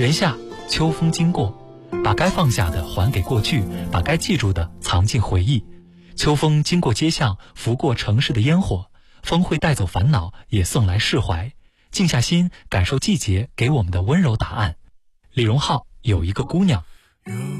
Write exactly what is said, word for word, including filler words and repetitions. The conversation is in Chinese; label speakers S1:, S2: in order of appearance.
S1: 人夏，秋风经过，把该放下的还给过去，把该记住的藏进回忆。秋风经过街巷，拂过城市的烟火，风会带走烦恼，也送来释怀。静下心，感受季节给我们的温柔答案。李荣浩有一个姑娘。